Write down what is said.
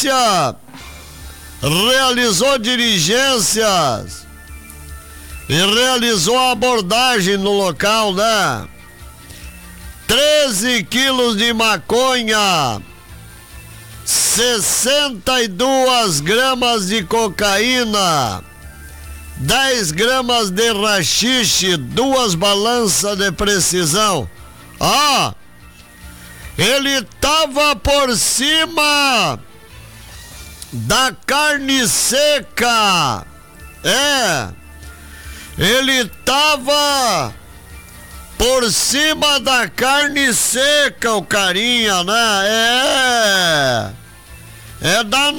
polícia realizou diligências e realizou a abordagem no local, né? 13 quilos de maconha, 62 gramas de cocaína, 10 gramas de haxixe, 2 balanças de precisão. Ele tava por cima da carne seca. Ele tava por cima da carne seca, o carinha, né? É danado.